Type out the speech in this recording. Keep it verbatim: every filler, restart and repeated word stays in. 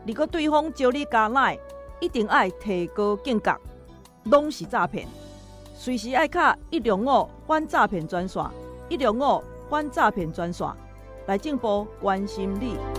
如果对方招你加赖，一定要提高警觉，拢是诈骗。随时爱卡一零五反诈骗专线，一零五反诈骗专线，内政部关心你。